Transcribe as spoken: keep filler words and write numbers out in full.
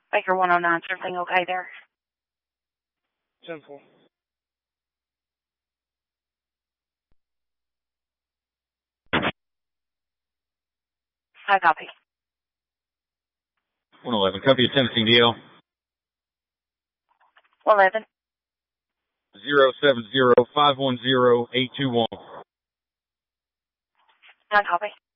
Baker one oh nine, everything okay there? ten four. I copy. one eleven, copy of Tennessee D L. eleven. zero seven zero five one zero eight two one. I copy.